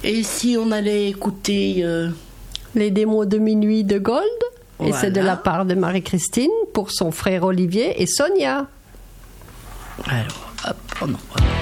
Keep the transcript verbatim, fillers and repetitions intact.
Et si on allait écouter euh... les démos de minuit de Gold, voilà. Et c'est de la part de Marie-Christine pour son frère Olivier et Sonia. Alors, hop, on envoie.